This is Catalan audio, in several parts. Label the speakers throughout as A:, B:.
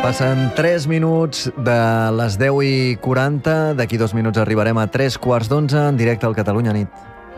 A: Passen 3 minuts de les 10:40. D'aquí 2 minuts arribarem a 3:15 en directe al Catalunya Nit.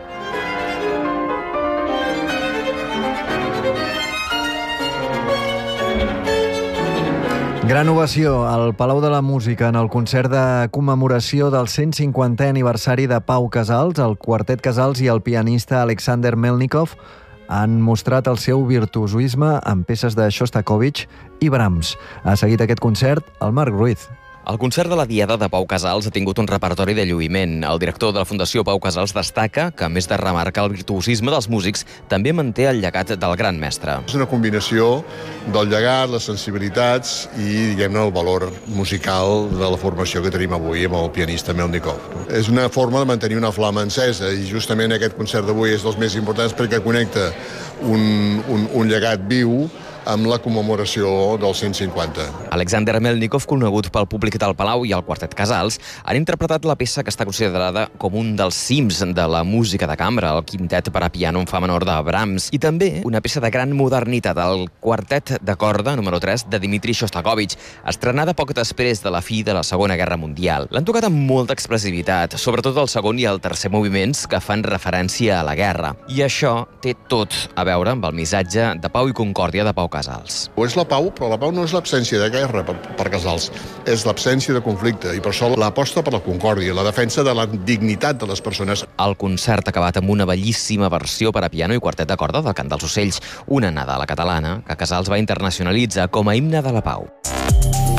A: Gran ovació al Palau de la Música en el concert de commemoració del 150è aniversari de Pau Casals. El quartet Casals i el pianista Alexander Melnikov han mostrat el seu virtuosisme en peces de Shostakovich i Brahms. Ha seguit aquest concert el Marc Ruiz.
B: El concert de la Diada de Pau Casals ha tingut un repertori de lluïment. El director de la Fundació Pau Casals destaca que, a més de remarcar el virtuosisme dels músics, també manté el llegat del gran mestre.
C: És una combinació del llegat, les sensibilitats i, diguem-ne, el valor musical de la formació que tenim avui amb el pianista Melnikov. És una forma de mantenir una flama encesa i justament aquest concert d'avui és dels més importants perquè connecta un llegat viu amb la commemoració del 150.
B: Alexander Melnikov, conegut pel públic del Palau, i el quartet Casals han interpretat la peça que està considerada com un dels cims de la música de cambra, el quintet per a piano en fa menor de Brahms, i també una peça de gran modernitat, el quartet de corda número 3 de Dmitri Shostakovich, estrenada poc després de la fi de la Segona Guerra Mundial. L'han tocat amb molta expressivitat, sobretot el segon i el tercer moviments que fan referència a la guerra. I això té tot a veure amb el missatge de pau i concòrdia de Pau Casals.
C: És la pau, però la pau no és l'absència de guerra per Casals, és l'absència de conflicte i per això l'aposta per la concòrdia, la defensa de la dignitat de les persones.
B: El concert ha acabat amb una bellíssima versió per a piano i quartet de corda del Cant dels Ocells, una Nadala catalana que Casals va internacionalitzar com a himne de la pau.